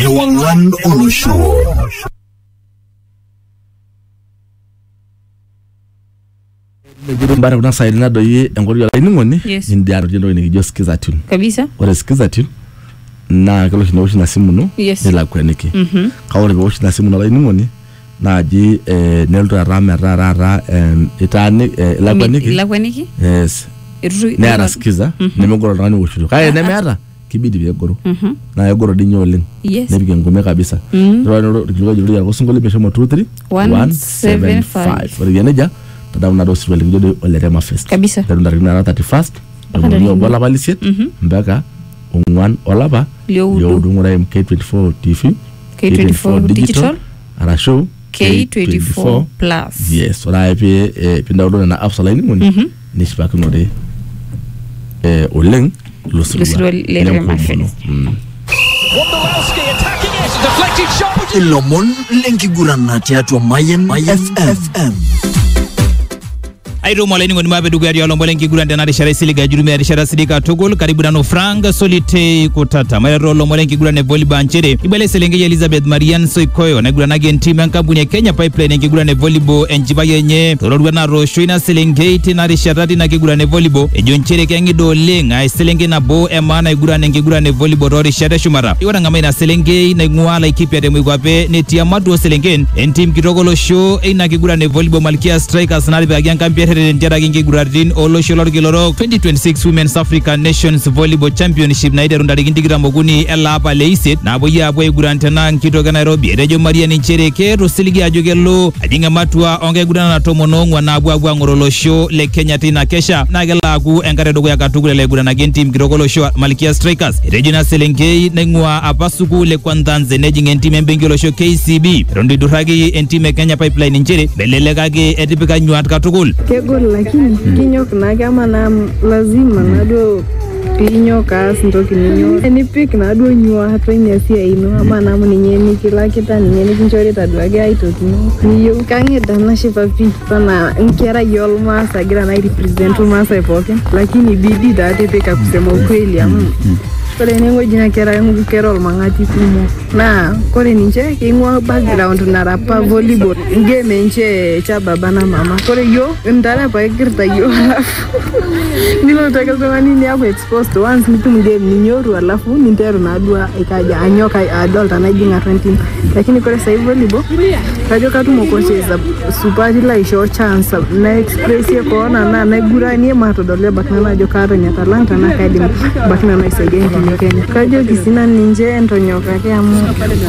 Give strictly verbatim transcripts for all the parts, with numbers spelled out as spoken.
Ewangwan Olusho. Mbara kuna side na doye engori yola iningoni Yes. indiaro jendo ni jo skiza tune. Kabisa. Ore skiza tune na kalo shino na simu no Yes. nila kweniki. Mhm. Kawole bo na simu na iningoni na ji eh nelto rama rara ra em itani la kweniki. La kweniki? Yes. Iru. Ne ara skiza nimegoro ndani woshudo. Kaya ne meata kibidi begoro. Mhm. Na yegoro dinyo oleng. Yes. Nebige ngome kabisa. Ro ro kilo jiro ya kosongole besho two three one seven five. Ore yeneja tada una dosi wale kidogo olerema fest. Kabisa. Tada na thirty-first. Ndio bola balisiet mpaka ongwan olaba Lioudu. Lioudu ngora M K twenty-four T V K twenty-four digital ara show K twenty-four plus. Yes, ora pe pinda odo na apps line ngoni ni spark ngode eh oleng Lusuru lerema fest. Wondolowski attacking it. Deflected shot. Ilomon lenki gurana tiatu Mayen F M. Airo mwalaini ngoni mabe dugu ya diyo lombo lenki gurande na rishara isiliga jurumi ya rishara sidika tugul karibu na no franga solite kutata mayaro lombo lenki gurane volleyball nchere ibale selenge Elizabeth Marian Soikoyo na gurana gen team ya kampuni ya Kenya Pipeline yengi gurane volleyball enjiba yenye tororwa na rosho ina selenge iti na rishara na gurane volleyball ejo nchere kengi do lenga selenge na bo emana gurane ngi gurane volleyball rori shara shumara iwana ngama ina selenge na nguala ikipi ya demu igwape neti ya madu selenge en team kitogolo show ina gurane volleyball Malkia Strikers na ribe agian kampi Njara gingi guratin olo sholor giloro twenty twenty-six Women's African Nations Volleyball Championship na ide rundari ginti giramoguni ela hapa leisit na aboya aboy gurantana nkitoka Nairobi Rejo Maria Nichereke Rosiligi ajogelo ajinga matua onge gurana na tomonongwa na abu abu ngorolo show le Kenya tina kesha na gelagu enkare dogo ya katugule le gurana ginti mkirogolo show Malkia Strikers Rejo na Selengei nengwa apasuku le kwantanze nejinga enti membengilo show K C B rondi duragi enti me Kenya Pipeline nchere belele kage etipika nyuat katugul lakini kinyok na kama na lazima na do kinyok as ndoki ninyo ni pick na do nyua hata ni asia ino ama na mninye ni kila kita ninye ni kinchori tadwage aitoki niyo kange dana shifa pi sana nkera yolma sagira na represent masa epoke lakini bidi date peka kusema ukweli amu kore nengo jina kera yangu kerol mangati kumo na kore ninche kingwa background na rapa volleyball game nche cha baba na mama kore yo ndara pa kirta yo nilo taka zamani ni hapo exposed once nitu game ninyoru alafu nintero na adua ikaja anyoka adult na jinga twenty lakini kore sai volleyball kajo katu mokoche za super la show chance na express ye kona na na gurani matodole bakana jo karo nya talanta na academy bakana na isegeni Kenya. Kajo kisina ninje entonyoka ke amu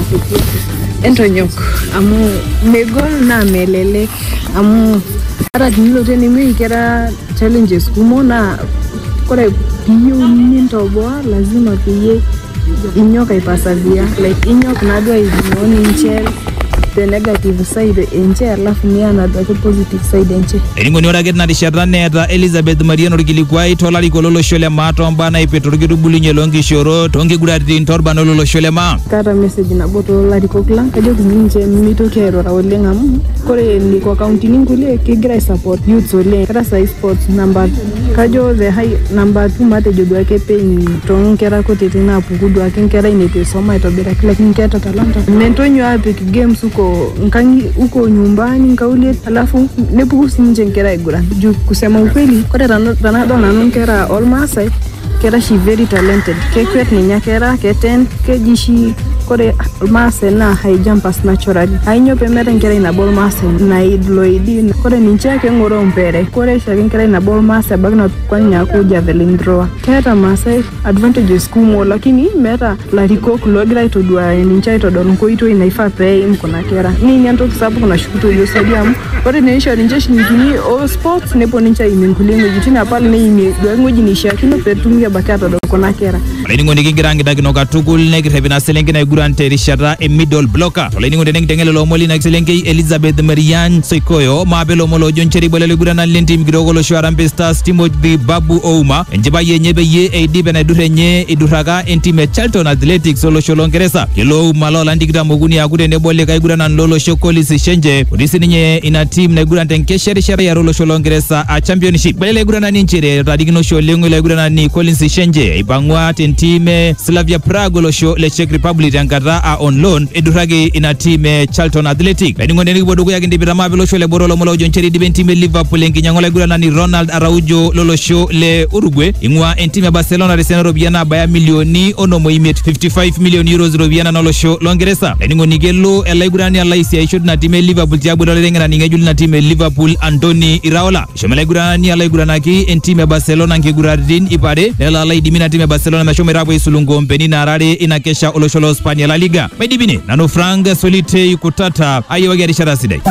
entonyok amu megol na melele amu ara dinlo teni mi kera challenges kumo na kore piyo nintoboa lazima piye inyoka ipasavia like inyok na do izioni nchel the negative side enche alafu ni another the positive side enche Eringo ni oraget na rishara neta Elizabeth Marian origilikwai tolari kololo shole ma tomba na ipetorgiru bulinye longi shoro tongi guratin torba no lolo shole ma kata message na boto lari kokla kajo kinje mito kero ra olenga kore ni ko county ngule kigira support youth ole kata sai sports number kajo the high number two mate jodo yake peni tongera ko tetina pugudu akinkera inete soma itobera kila kinketa talanta mentonyo ape games uko nkangi uko nyumbani nkaule alafu nepukusi nje nkera igura juu kusema ukweli kore rana dona nkera all masai kera she very talented kekwet ni nyakera keten kejishi kore mase na high jumpers naturally ainyo pemere nkera ina ball mase na idloidi kore ninche ke ngoro mpere kore shari nkera ina ball mase bagna kwanya ku javelin thrower keta mase advantages kumo lakini meta lariko kulogira itodua ninche itodon ko ito inaifa pe mkona kera ni nyanto kisabu kuna shukuto yo stadium kore nisho ninche shingini all sports nepo ninche iminkulingo jitina pale ni imi dwango jinisha kino petumia bakata do kona kera Leningo nikingirangi dagino katugul negirhebina selenge na gurante rishara e middle blocker Leningo deneng tengele lo moli na selenge Elizabeth Marian Soikoyo mabelo molo joncheri bolele gurana lenti mgidogo lo Harambe Stars Timothy Babu Ouma enjiba yenyebe ye edi bena durenye iduraga entime Charlton Athletics lo sholongeresa kilo malola ndigira moguni akude ne bolle kai gurana lolo shokoli sishenje udisi ninye ina team na gurante nkesheri shara ya lo sholongeresa a championship bolele gurana ninchire radigino sholengo le gurana ni Collins Shenje ibangwa tentime Slavia Prague lo sho le Czech Republic tenkata a on loan eduraki ina team e Charlton Athletic. Laining'oni nikipuo dukuya kindipita maape olosho le Boro lomolo ojo nchere idipa entim e Liverpool enkinyiang'u olaiguranani Ronald Araujo lolosho le Uruguay ing'ua entim e Barcelona tesiana ropiyiani naabaya milioni onom oimiet fifty-five million euros ropiyiani nolosho longeresa. Laining'oni kelo elaigurani alaisiaisho tina team e Liverpool tiabori olaiteng'enani ng'ejuk lina team e Liverpool Andoni Iraola. Ishomo elaiguranani alaiguranaki entim e Barcelona nkiguratin ipare lelo alaidimi ina team e Barcelona meshomo irapuo aisulu ngoompeni naarare ina kesha olosho lo Spania La Liga. Maidipine nanu Frank Solitei Kutata ayewaki erishata sidai.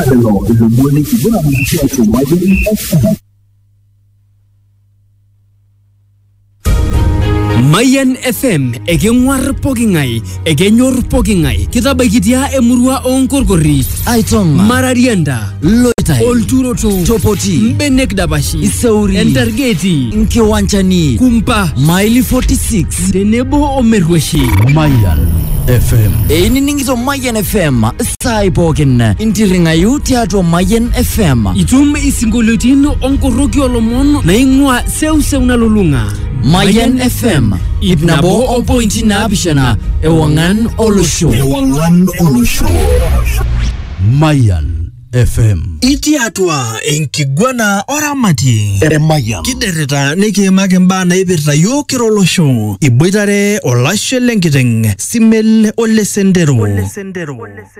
Mayan F M ekeng'war poking'ai ekenyor poking'ai kitabaikitia emurua onkorkori Aitonga Mararianda Loitai Olturoto Topoti Mbenek Dabashi Isauri Entargeti Nkiwanchani Kumpa Maili forty-six tenebo omerweshi Mayan F M. Eini ningito Mayan F M sai pokin intiringayu tiatua Mayan F M. Itum isingoliotin onkoroki olomon naing'ua seuseu nalulung'a. Mayan F M ipnabo o pointi naapishana ewang'an olosho. Ewang'an olosho. Mayan F M. Itiatua enkiguana oramati Mayan. Kiderita nikiimaki mbaa naipirta yiok kira olosho. Iboitare olashe lenkiteng Simel Ole Sendero. Ole Sendero.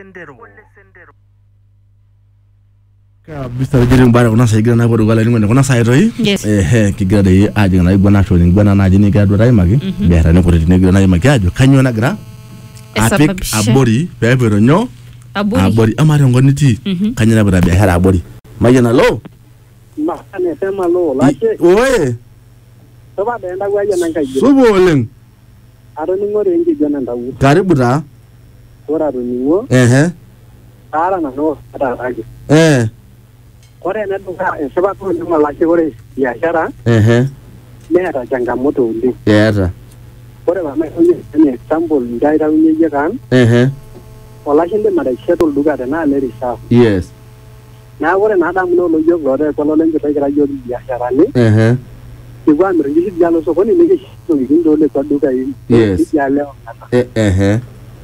Kabisa wajiri mbara kuna saigira na bodo gala ngone kuna saito yi Yes. eh eh kigira de aje na igwana sho ngwana na jini ga do rai magi bera ne ko de ne gira na magi ajo kanyo na gra apik Esababisha. abori pepero nyo Aburi. abori amare ngoni ti kanyo na bra be hara abori mayana lo Ma ane sema lo lache oye toba denda gwaje nanka jiro subo oleng aro ningo rengi jana ndawu karibu ta ora ro ningo eh eh ara na no ada rage eh ore na duka seba to ningo lache ore biashara eh eh mera changamoto ndi eta ore ba mai ni example ndai ra unye kan eh eh wala shinde mara sheto duka na le risa yes na ore na da muno lo yo glore ko lo lenje gira yo biashara ni eh eh igwa mre ngi jalo so ko ni ngi so ngi ndo le kwa duka yi Yes. ya leo eh eh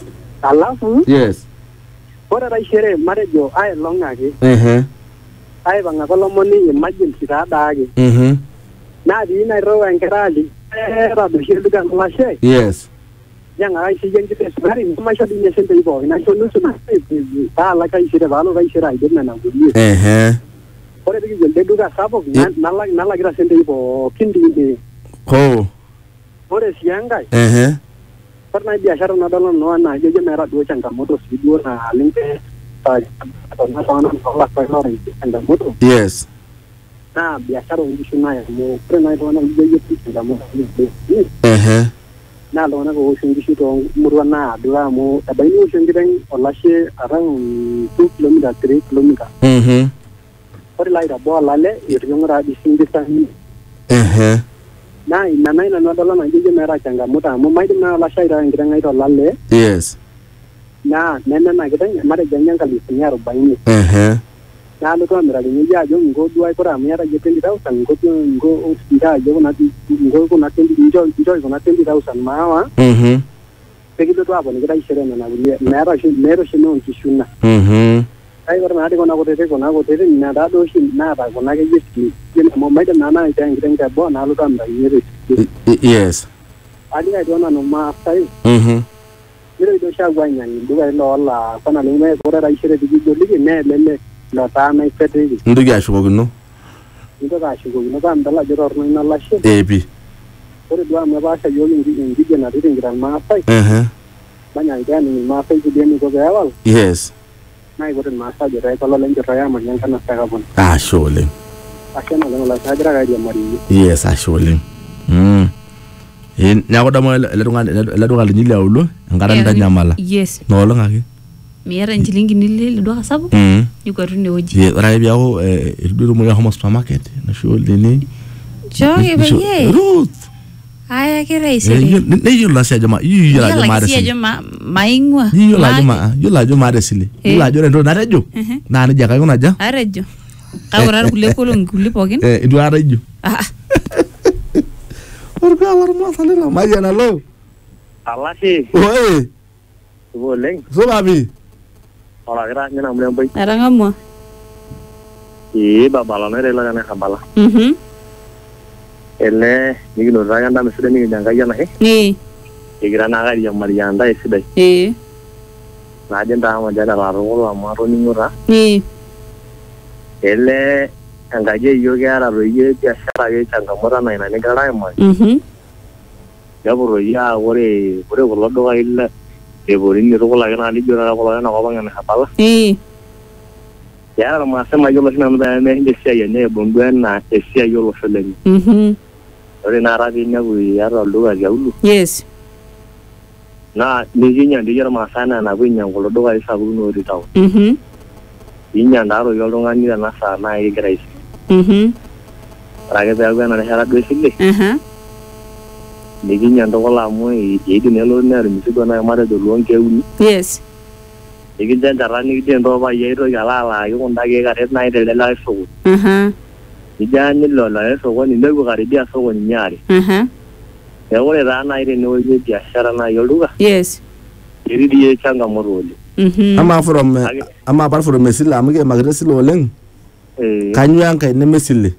alafu yes ore ra shere mare jo ai longa ge eh eh ai banga kolomoni emergency ta daage mhm na di na ro en kerali era do shirdu kan lashe yes yang ai si yang kita sari ma sha di nesen dei boy na sonu suna ta la kai shire balo kai shira ide na ngudi eh eh ore di jelde duga sabo na la na la gira sen dei bo kindi de ko ore sianga eh eh karena biashara na dalo no na je je mera do changamoto si do na lingke ta na sana la kai no ri changamoto yes na biashara ungishuna ya mo prena ito na je je changamoto eh eh na lo na go shingishu to murwa na dula mo tabaini shingireng olashe around two kilometers three kilometers mhm ore la ira bo lale yongora di singita eh eh na ina na ina dala na je mera changamoto mo mai na la shaira ngireng ito lale yes na nena na gidang mare janyang kali sinya arobaini eh eh na lo to mera ni ja jo ngo duai kora mera je twenty thousand ngo ngo ira jo na ngo ko na twenty jo jo ko na twenty thousand mawa mhm pegido to abone gira ishere na na mera shi mero shi no kishuna mhm ai war na de kona ko te kona ko te na da do shi na da kona ke yiski yen mo mai da na na ita ngiren ka bo na lo tam da yere yes ali ga do na no ma sai mhm yere do sha gwa nyani do ga lo la kona le me ko da ishere di do li ne le le lo ta mai fete di ndugi ashugo gno ndo ga shi go no ga ndala joro no na la shi epi ore do ma ba sha yo ngi ngi na de ngiran ma sai eh eh banya ida ni ma sai di ni ko ga wal yes na go den ma sa je re ko lo len je ya ma nyan kana sa ga bon ah shole akena lo la sa gra ga di mari yes ashole mm en nyako damo le dunga le dunga le nyile awlo ngara nda nyamala Yes. no lo ngaki Miera njilingi nile ndo kasabu. mm Yuko rune oji. ye ra biao eh idudu mo ya homa supermarket na shole ni Joge beye. Ruth Aya kira eh isere. yo ne yo la sia jama yo la jama Yala de kisia joma maingwa. yo la jama yo la jama de sile yo la jore ndo na rejo na ni jaka kuna ja Arejo. Kawurar kule kolong kule pogin. eh idu arejo Ah. Orga alarma salila mayana lo alashi oye Supa oleng. Supa pi. Ora kira nyana mlembai. Atangamua. Ee babala nere la kana habala. Mhm. Ele nikino raga nda mesede nikinyanga yana he. Eh. Igira na gari ya Marianda esidai. Eh. Na ajenda ma jada la ro amaro ningura. Eh. Ele angaje yo gara ro ye biashara ge changamora na ina nikara mai. Mhm. Yaburo ya ore ore kulo doga illa ebori ni ro la kana lijo na ko na ko bangana habala. Eh. Yara ma sema yo losina na me hindi sia ye ne bongo na sia yo lo feleni. Mhm. Ore na ra dinya bu yara doga ya ulu. Yes. Na nijinya ndijara ma sana na bunya kulo doga isa bu no ri taw. Mhm. Inya ndaro yo lo ngani na sa na i grais. Mhm. Rage ba ga na hera do sille. Aha. Nijinya ndo ko la mo e di ne lo na ri mi go na ma de do lo nke uni. Yes. Nijinya ndara ni de ndo ba ye ro ya la la yo nda ge ga re na de la so. Aha. Nijinya ni lo la so ko ni ne go ga ri dia so ko ni nyari. Aha. Ya ore ra na ire no ye biashara na yo luga. Yes. Iri di ye changa morole. Mhm. Ama from ama apart from mesila amge magre silo oleng. Eh Kanyu yanka ne mesile.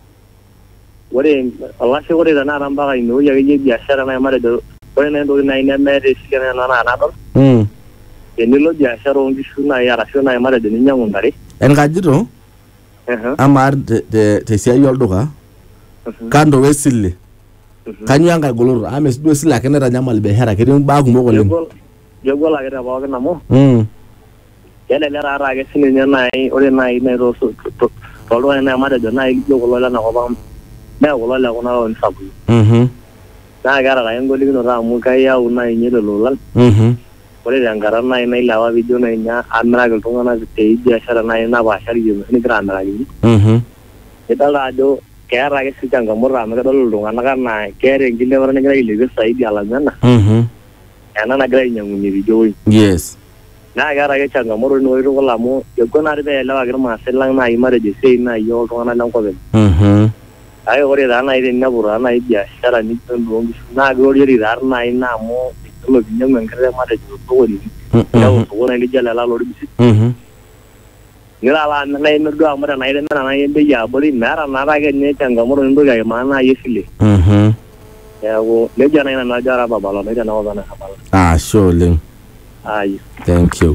ore Allah se ore na ramba ga ino ya ye biashara na mare do ore na ndo na ina mere sikana na na na do. Mm. Enilo biashara ongi shuna ya rasho na mare de nya ngondare. En gajito Eh amar de de te sia yolduka kando wesile. Kanyu yanka golor ames do sila kenera nyamal be hera kedin ba gumo oleng. Jogo la gara ba ga namo. Mm. Yele le ra ra ga sine na ai ore na ina ro so to to na mare do na i jogo la na ko ba me ko la ko na on sabu. Mhm. Na gara la ngoli no ra mu kai ya una i nyelo lo lan. Mhm. Ore ngara na ina ilawa video na nya amra ga tunga na te biashara na ina ba shari yo ni gran ra gi. Mhm. Ita la do kera ga si changa murra me ga do lo ngana ga na kere ngile wara ngira ile ga sai di ala na. Mhm. Ana na gra nyangu ni video. Yes. Na gara ga changa murro no ro la mo yo ko na be la ga ma selang na imare je sei na yo to na lang ko be. Mhm. Ai ore da na ide na bura na idia shara ni to lo ngi na go ri dar na ina mo lo binya men kare ma de to ko ni. Ya ko na li jala la lo ri bisi. Mhm. Ngira la na ina do amara na ide na na ide ya bori mera na ra ga ne changa murro ndo ga ma na yesile. Mhm. Ya go le jana ina na jara baba la ne na wa na habala. Ah, surely. Ai. Thank you.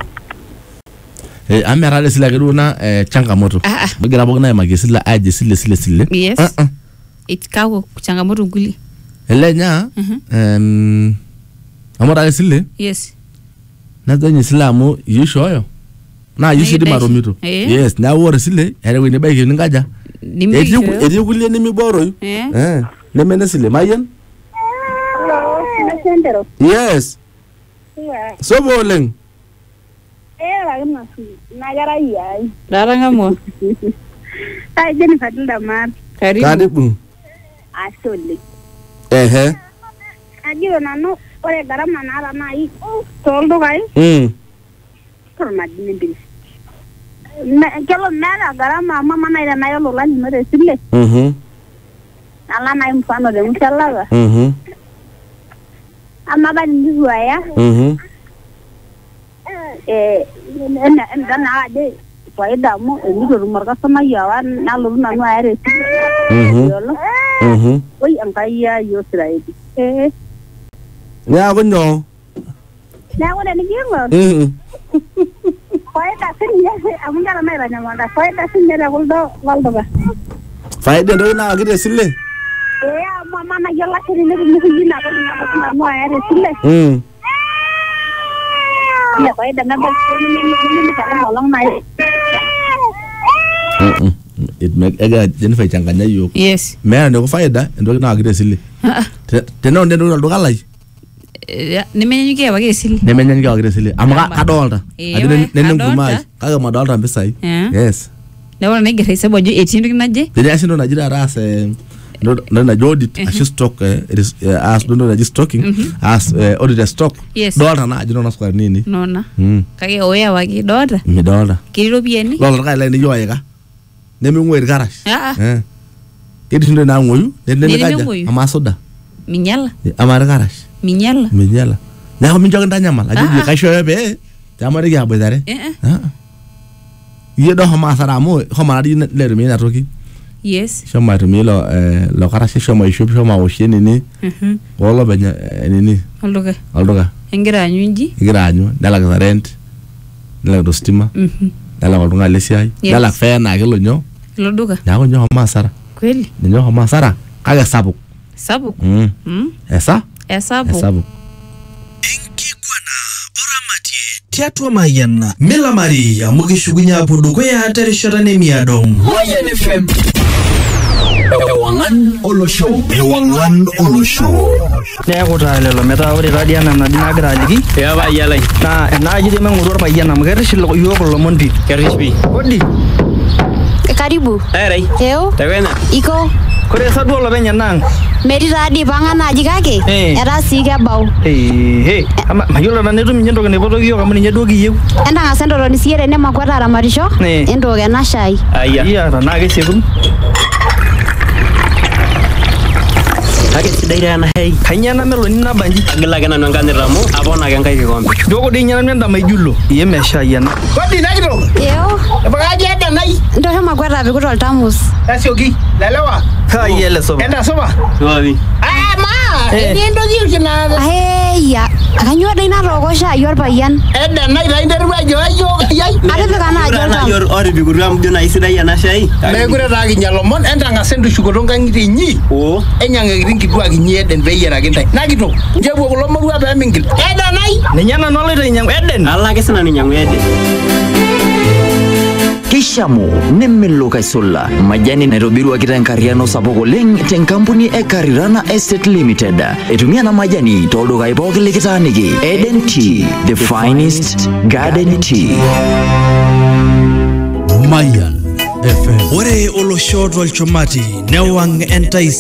Eh, amera le sila geduna eh changamoto. Ah, ah. Bigira bogna magi sila aje sile sile sile. Yes. Uh -uh. Itikawo changamoto nguli. Elenya em amora le sile Yes. na zanyi silamu yishoyo. Na yishidi Nayo maromito. Eh. Yes, na wore sile ere wini baiki ningaja. Nimi. Edi edi kulie nimi boro yu. Eh. Eh, nemene sile mayen? Sendero. Yes. Iya. Sobo oleng. Eh, la gana su. Na gara iya. Atangamua. Ai jeni fadila mar. Karibu. Karibu. Asole. Ehe. Ajiro nanu ore garama nara nai toldo kai. Mm. Por madini bil. Na kelo mera garama mama na ina na yolo lani mere sile. Mhm. Ala na mfano de mchalaga. Mhm. Ama ba ndizwa ya. Mhm. Eh ena ena na ade faida mo ndiro rumarga sama yawa na lo na no are sile. Mhm. Yolo. Mhm. Oi ankai ya yo siraidi. Eh Ya gonyo. na wala ni gengo. Mhm. Faida sinye amungala mai bana manda. Faida sinye da goldo goldo ba. Faide ndo na agire sile. Eh mama na yalla kini ne ni yina ko na mo are sile. Mm. Ya faida na ba ni ni ni ka long mai. Mhm. It make ega Jennifer changanya yo. Yes. Mera ndo faida ndo na agire sile. Ah. Teno ndo ndo galai. Nimenyanyukia wake sili. Nemenyanyukia wake sile. Amaka kadolta. Eh, Adine nene kadolta. ngumai. Kaga madolta mbisai. Eh. Yes. Naona nigera isabu ajo eighteen ndo kinaje? Dede asindo najira rase ndo ndo na jodit ashi stock eh, it is uh, as ndo na just stocking as uh, auditor stock. Yes. Dolta na ajino na square nini. Nona. Mm. Kage oya wake dota. Mi dolta. Kiriro bieni. Dolta ka ile ni yoyega. Nemi ngwe garash. Ah. Eh. Kedi ndo na ngoyu, nene Nene kaja. ngoyu. Ama soda. Minyala. Ama garash. Minyala. Minyala. Neeku mincho kintanyamal ajoki kaishooyo pee teamariki aboitare. Eh, eh. Ah. Iyie do homo asara amu homo nadi netumie ina toki. Yes. Shomo aitumia ilo eh, lo karasha shomo aishop shomo awoshie nini. Mhm. Olopeny eh, nini Olduka. olduka. Egira aanyu inji. Igira aanyu nelakita rent nelakita ositima Mhm. nelak oltung'ani lesiai Yes. nelak fee enaake ilo nyoo Ilo duka. neeku nyoo homo asara Kweli. ninye homo asara kake sapuk. Sapuk. Mm. Mm. Esa Esapuk. esapuk. tiatua Mayian milamari amu kishukunye apuo dukuya terishata nemiado. Mayan F M. Ewangan olosho. Ewangan olosho. Neeku taa lelo metaa ore taadii ena nadi nagira aliki Ya payialai. naa enaaji dii maing'oru orpayian amu kerish iyiok ilomon pii. Kerish pii. Odi. Karibu. Aerai. Eo. Tewena. Iko. Kore sa duo olopeny enaang. Metii taadii pang'a naaji kake Eh. etaa sii kebau. Ee, ama mayiolo nanu etum ninye entoki naipotoki iyiok amu ninye duo kiyieu. Entang'asa entotoni siiyie tenemakuata aramatisho Eh. entook ena shai. Aya. Iya tenaa kesieku. Kake sidai taa ena shai. Kainyoo ena meloni nabanji. Agila ake nanu enkanyit amu aponaki enkae kikombe. Joko dii ninye nanu endama ijulo. Iye meshai ena. Kodi nakitok. Eo. Epakaji eda nai. Ntosho makuata apik toltamus. Tasioki. Lelewa. Kai ele soba. Enda supa. Supapi. Ah ma. Eh. Etii entoki kina. Aheya. Kanyoo doi natooko shai orpayian. Eda nai taa interua ajo ajo yai. Atipika naaji oltamu. Oripikutu amu ijo nai sidai ena shai. Mekure taa kinya lomon entang'asa entushukoto nkang'itie inyi. Oo. Enyang'akiti nkituak inyi Eden peeyiaraki ntae. Nakitok. Nchepuo kulo morua peemingil. Eda nai. Ninye nanu aloito ainyang'u Eden. Alo ake sinanu ainyang'u Eden. Kishamu nemelok aisula majani naitobiruaki tenkarriano sapuk oleng tenkampuni e Karirana Estate Limited. Etumia ena majani toldukai pooki likitaaniki. Eden Tea, the finest garden tea. Mayan F M. Ore olosho tolchumati newang' entais